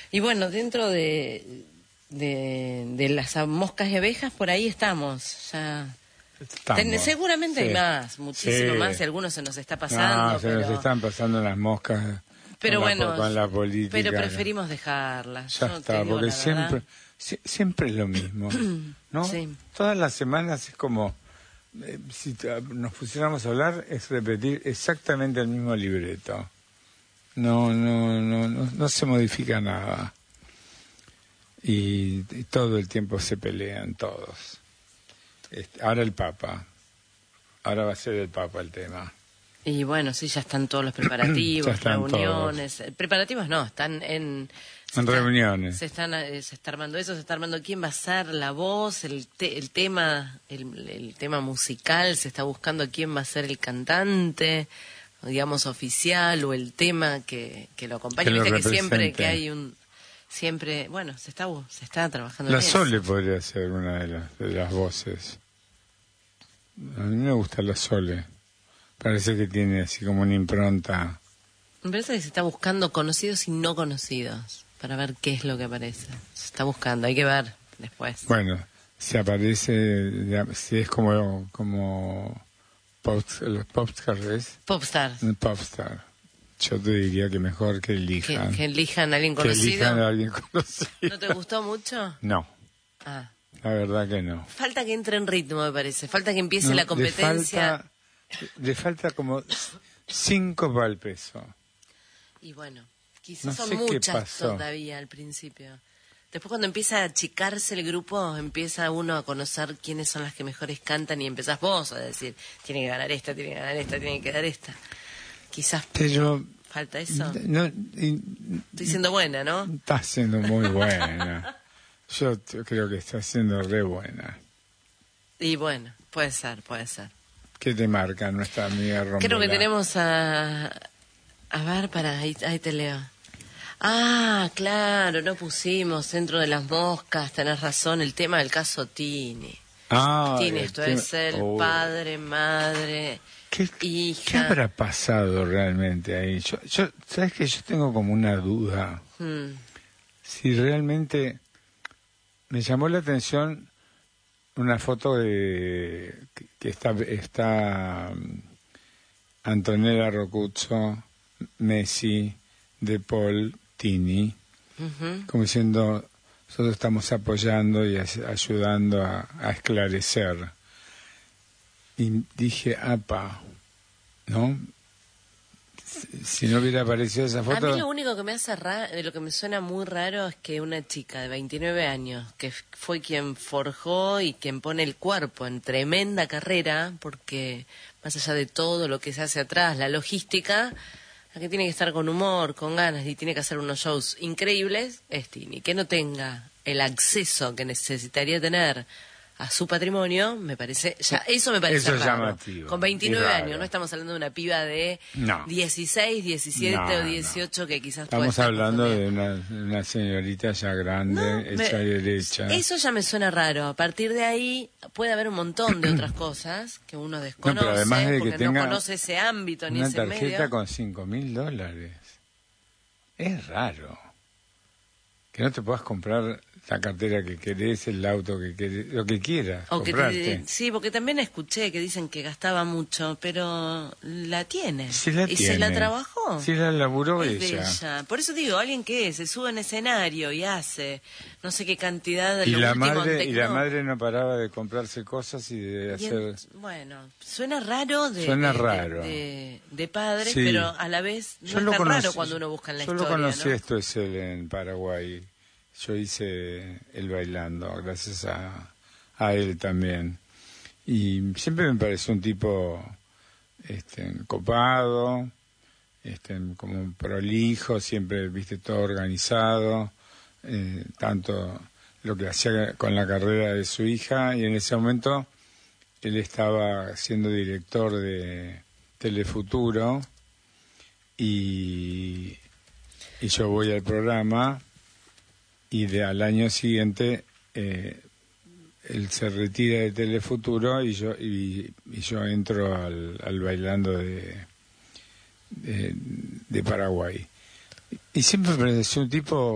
Y bueno, dentro de las moscas y abejas, por ahí estamos. Ya seguramente sí. hay más, muchísimo Sí. más, y algunos se nos está pasando. No, se nos están pasando las moscas pero con la política. Pero preferimos dejarlas. Ya está, porque siempre es lo mismo, ¿no? Sí. Todas las semanas es como, si nos pusiéramos a hablar, es repetir exactamente el mismo libreto. No se modifica nada. Y todo el tiempo se pelean todos. Ahora el Papa. Ahora va a ser el Papa el tema. Y bueno, sí, ya están todos los preparativos, reuniones. Todos. Preparativos no, están en reuniones. Se está armando eso, se está armando quién va a ser la voz, el tema musical, se está buscando quién va a ser el cantante, digamos, oficial, o el tema que lo acompañe. Viste que siempre que hay bueno, se está trabajando en eso. La Sole podría ser una de las voces. A mí me gusta la Sole. Parece que tiene así como una impronta. Me parece que se está buscando conocidos y no conocidos para ver qué es lo que aparece. Se está buscando, hay que ver después. Bueno, si aparece, si es como los popstars. Popstar. Yo te diría que mejor que elijan. Que elijan a alguien conocido. Que elijan a alguien conocido. ¿No te gustó mucho? No. Ah. La verdad que no. Falta que entre en ritmo, me parece. Falta que empiece la competencia. Le falta como 5 para el peso. Y bueno, quizás son muchas todavía al principio. Después cuando empieza a achicarse el grupo, empieza uno a conocer quiénes son las que mejores cantan y empezás vos a decir, tiene que ganar esta, tiene que ganar esta, tiene que ganar esta. Quizás falta eso. Estoy siendo buena, ¿no? Está siendo muy buena. Yo creo que está siendo re buena. Y bueno, puede ser. ¿Qué te marca nuestra amiga Rombola? Creo que tenemos a ver, ahí te leo. Ah, claro, no pusimos Centro de las Moscas, tenés razón, el tema del caso Tini. Tini, esto es el padre, madre, hija. ¿Qué habrá pasado realmente ahí? Yo ¿sabes qué? Yo tengo como una duda. Si realmente me llamó la atención una foto que está Antonella Roccuzzo, Messi, De Paul, Tini, como diciendo, nosotros estamos apoyando y ayudando a esclarecer. Y dije, ¿no? Si no hubiera aparecido esa foto... A mí lo único que me hace lo que me suena muy raro es que una chica de 29 años, que fue quien forjó y quien pone el cuerpo en tremenda carrera, porque más allá de todo lo que se hace atrás, la logística, la que tiene que estar con humor, con ganas y tiene que hacer unos shows increíbles, es Tini. Que no tenga el acceso que necesitaría tener a su patrimonio, me parece, eso me parece raro. Llamativo. Con 29 años, no estamos hablando de una piba de 16, 17 o 18 que quizás estamos hablando de una señorita ya grande, hecha y derecha. Eso ya me suena raro. A partir de ahí puede haber un montón de otras cosas que uno desconoce, pero además de porque que no conoce ese ámbito ni ese medio. Una tarjeta con $5.000. Es raro. Que no te puedas comprar la cartera que querés, el auto que querés, lo que quieras, o comprarte. Sí, porque también escuché que dicen que gastaba mucho, pero la tiene. Sí la y tiene. Se la trabajó. Sí la laburó ella. Por eso digo, alguien que se sube en escenario y hace no sé qué cantidad de y la madre no paraba de comprarse cosas y de hacer... Bueno, suena raro de padre, sí. pero a la vez no es tan raro cuando uno busca en la historia. Yo lo conocí, ¿no? Esto es él en Paraguay. Yo hice el bailando, gracias a él también. Y siempre me pareció un tipo copado, como prolijo, siempre, viste, todo organizado, tanto lo que hacía con la carrera de su hija, y en ese momento él estaba siendo director de Telefuturo, y yo voy al programa, y al año siguiente él se retira de Telefuturo y yo entro al bailando de Paraguay. Y siempre me pareció un tipo